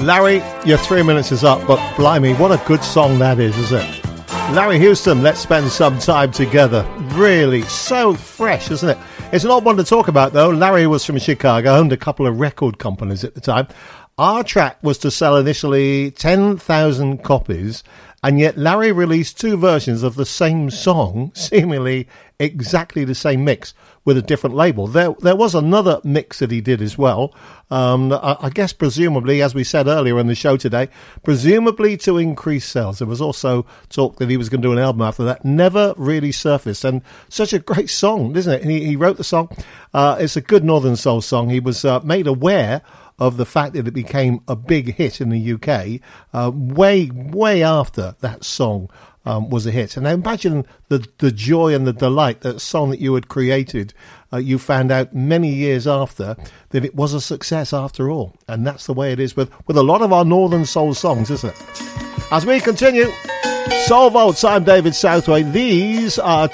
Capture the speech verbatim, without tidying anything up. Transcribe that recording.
Larry, your three minutes is up, but blimey, what a good song that is, isn't it? Larry Houston, Let's Spend Some Time Together. Really, so fresh, isn't it? It's an odd one to talk about, though. Larry was from Chicago, owned a couple of record companies at the time. Our track was to sell initially ten thousand copies, and yet Larry released two versions of the same song, seemingly exactly the same mix, with a different label. There there was another mix that he did as well. Um, I, I guess presumably, as we said earlier in the show today, presumably to increase sales. There was also talk that he was going to do an album after that. Never really surfaced. And such a great song, isn't it? He, he wrote the song. Uh, it's a good Northern Soul song. He was uh, made aware of the fact that it became a big hit in the U K uh, way, way after that song Um, was a hit. And I imagine the the joy and the delight that song that you had created, uh, you found out many years after that it was a success after all. And that's the way it is with, with a lot of our Northern Soul songs, isn't it? As we continue, Soul Vaults, I'm David Southway. These are